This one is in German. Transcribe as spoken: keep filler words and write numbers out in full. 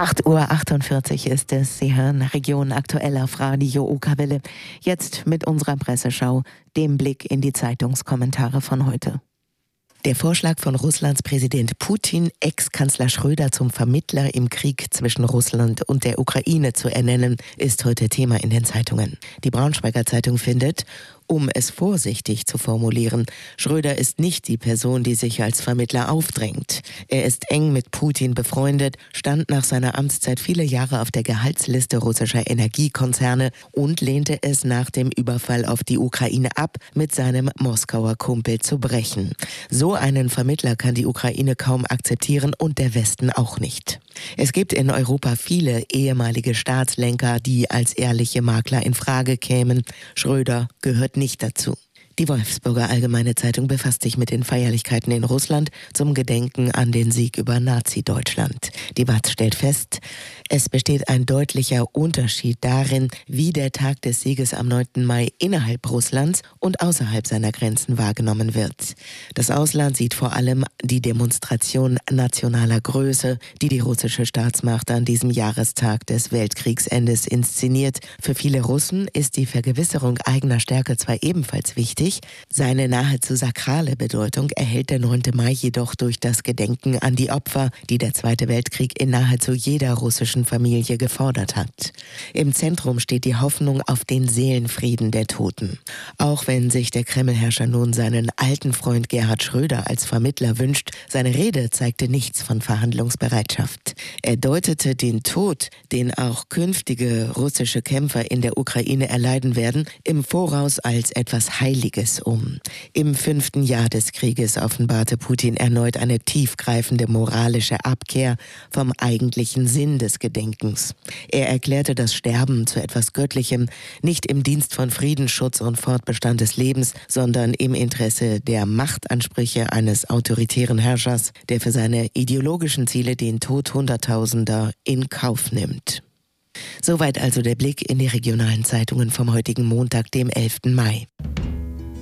acht Uhr achtundvierzig ist es. Sie hören Region aktuell auf Radio Ukawelle. Jetzt mit unserer Presseschau, dem Blick in die Zeitungskommentare von heute. Der Vorschlag von Russlands Präsident Putin, Ex-Kanzler Schröder zum Vermittler im Krieg zwischen Russland und der Ukraine zu ernennen, ist heute Thema in den Zeitungen. Die Braunschweiger Zeitung findet, um es vorsichtig zu formulieren, Schröder ist nicht die Person, die sich als Vermittler aufdrängt. Er ist eng mit Putin befreundet, stand nach seiner Amtszeit viele Jahre auf der Gehaltsliste russischer Energiekonzerne und lehnte es nach dem Überfall auf die Ukraine ab, mit seinem Moskauer Kumpel zu brechen. So einen Vermittler kann die Ukraine kaum akzeptieren und der Westen auch nicht. Es gibt in Europa viele ehemalige Staatslenker, die als ehrliche Makler in Frage kämen. Schröder gehört nicht dazu. Die Wolfsburger Allgemeine Zeitung befasst sich mit den Feierlichkeiten in Russland zum Gedenken an den Sieg über Nazi-Deutschland. Die W A Z stellt fest, es besteht ein deutlicher Unterschied darin, wie der Tag des Sieges am neunten Mai innerhalb Russlands und außerhalb seiner Grenzen wahrgenommen wird. Das Ausland sieht vor allem die Demonstration nationaler Größe, die die russische Staatsmacht an diesem Jahrestag des Weltkriegsendes inszeniert. Für viele Russen ist die Vergewisserung eigener Stärke zwar ebenfalls wichtig, seine nahezu sakrale Bedeutung erhält der neunte Mai jedoch durch das Gedenken an die Opfer, die der Zweite Weltkrieg in nahezu jeder russischen Familie gefordert hat. Im Zentrum steht die Hoffnung auf den Seelenfrieden der Toten. Auch wenn sich der Kremlherrscher nun seinen alten Freund Gerhard Schröder als Vermittler wünscht, seine Rede zeigte nichts von Verhandlungsbereitschaft. Er deutete den Tod, den auch künftige russische Kämpfer in der Ukraine erleiden werden, im Voraus als etwas Heiliges um. Im fünften Jahr des Krieges offenbarte Putin erneut eine tiefgreifende moralische Abkehr vom eigentlichen Sinn des Gedenkens. Er erklärte das Sterben zu etwas Göttlichem, nicht im Dienst von Friedensschutz und Fortbestand des Lebens, sondern im Interesse der Machtansprüche eines autoritären Herrschers, der für seine ideologischen Ziele den Tod Hunderttausender in Kauf nimmt. Soweit also der Blick in die regionalen Zeitungen vom heutigen Montag, dem elften Mai.